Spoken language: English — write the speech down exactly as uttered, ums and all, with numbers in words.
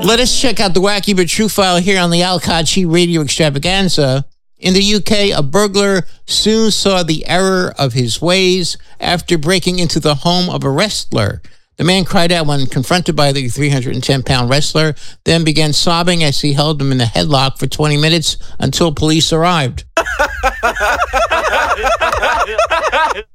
Let us check out the wacky but true file here on the Al Kachi Radio Extravaganza. In the U K, a burglar soon saw the error of his ways after breaking into the home of a wrestler. The man cried out when confronted by the three hundred ten pound wrestler, then began sobbing as he held him in a headlock for twenty minutes until police arrived.